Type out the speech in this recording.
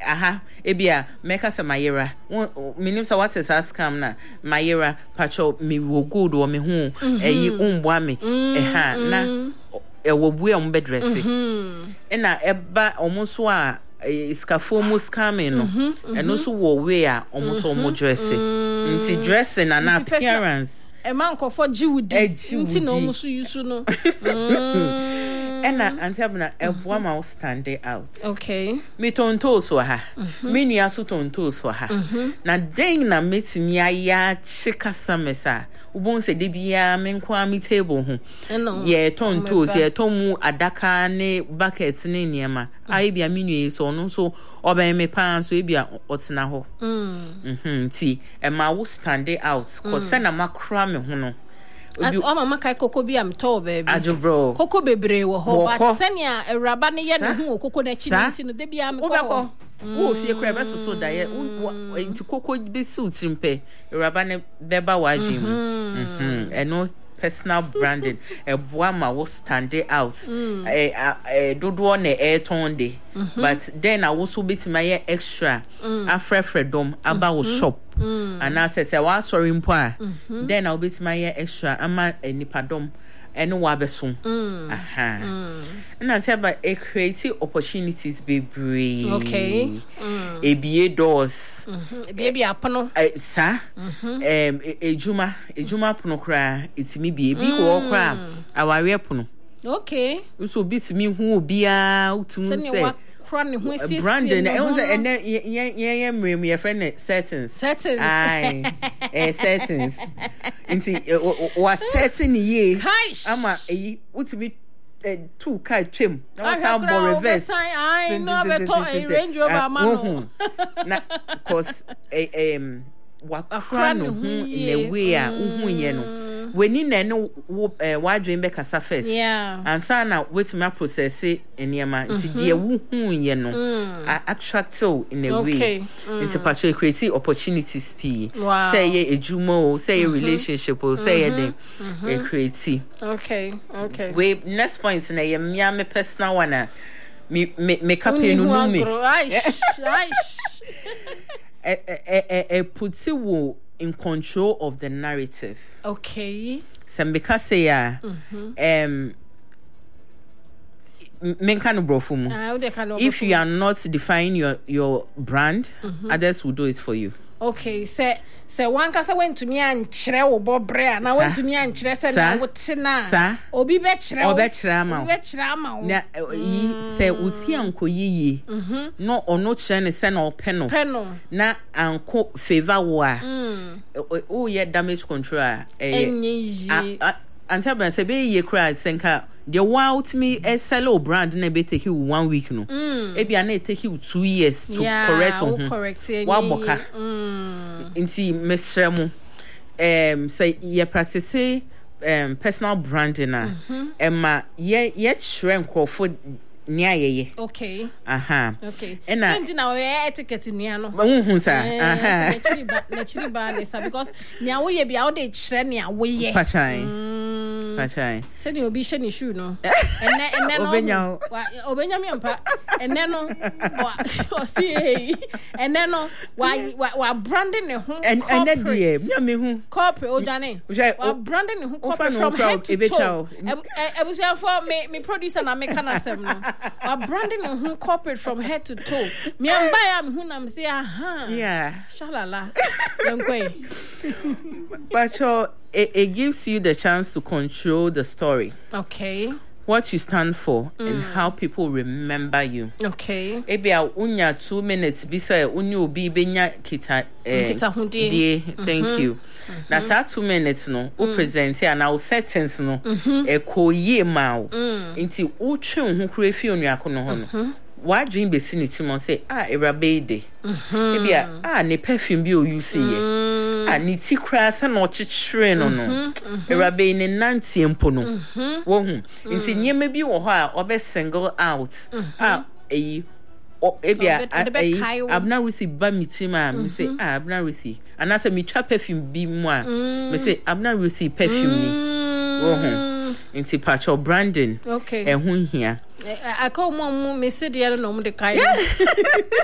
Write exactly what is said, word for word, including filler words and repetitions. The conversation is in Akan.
aha ebia meka se mayera minim se what is as scam na mayera pacho me wo good o me hu eyi umboa me eha na e wo bua om bedresse e na eba omonso a iskafo mu scamming no eno so wo we a omonso omo dresse nti dressing and appearance e man ko for jiwudi nti na omonso yusu no Ena antiabna ebwa ma stand out. Okay. Me tonto so ha. Me nua so tonto so ha. Na den na metimi aya chika samesa. Ubon se de bia me nkwa mi table ho. Ye tonto ye tomu adaka ne bucket ne niema. Ai bia me nua so no so oben me pan so bia otena ho. Mhm. Ti e ma wo stand out ko se na makra me ho no. O mama kai koko bi am to baby ajobro koko bebre wo ho but senia ewraba ne ye ne ho koko na chi nti no de bia am ko wo fie kra be so so da ye nti koko be suit mpe ewraba ne beba wa adwim mhm eno personal branding eboa ma wo stand out eh eh dodo na e ton de but then I also bit my extra afrefredom aba wo shop and I say wa sorry mpo a then I'll bit my extra ama enipadom eno wa beso aha na say about a creative opportunities be brave okay ebie doors baby apono sa em ejuma ejuma pono kra itimi bi bi ko kra aware pono okay so bit me hu obia utum say crane hu sisi branding e won say ene ye ye mrem ye friend settings settings ai eh settings inti wa setting ye ama eyi utimi two car twem na sound bo reverse I know beto a Range Rover man na cause em wa crane hu in a way a hu ye no weni na no wa dream be kasa first yeah and so na wait me process eniema nti de wu hu ye no attract so in a way nti patch create opportunities p say ye ejuma o say ye relationship o say ye den e create okay okay we next point na ye me me personal one me me kapenu no me aish aish e e e put you in control of the narrative. Okay. Sambika say ya um men kind of brofumu. If you are not defining your your brand, others will do it for you. Okay, say say one kasa went to me and chere wo bobre na went to me and chere say na wotina obi be chere obi chere ma obi be chere ma na yi say uti anko yiyi no ono chere ne say na openo peno na anko favor wo a o ye damage control a enyi anta ban say be ye cry senka the wow me a sell brand na be take you one week no e bia na take you two years to yeah, correct on correct wa boka inti mesremu um say ye practice um personal branding na ema ye ye tire nkofo nia yeye okay aha okay and na na we etiquette nia no hu sa aha na chiri ba na chiri ba le sa because nia wo ye bia wo de chire nia wo ye pachai pachai say the obi she ni shoe no enne enne no obenya obenya mi ampa enne no o see enne no wa wa branding ne ho enne die mi me hu corporate o jane wa branding ne ho corporate from head to toe e was for me me producer na me kana sem no wa branding ne ho corporate from head to toe me am buy am hu na me say aha yeah shalala yankoi but so it, it gives you the chance to control the story. Okay. What you stand for mm. and how people remember you. Okay. Ebi a unya two minutes bisa unyu obi benya kita eh, kita hunde. Die, thank mm-hmm. you. Mm-hmm. Na sa two minutes no mm. o present ya na o settings no mm-hmm. e ko ye ma o. Nti o twe ho kura fi onuako no ho no. Wa dream be si ni timo say ah erabe ebi a ah ne perfume bi o use ye ah ni ti kra sa na o chichire no no erabe ne nantie mpo no wo hu nti nyema bi wo ho a obe single out ah eyi ebi a eyi abna rusi ba mitima me say ah abna rusi anasa mi twa perfume bi mu a me say abna rusi perfume ni wo hu nti patcho branding okay e hu hia I call mom me say the no mo de kai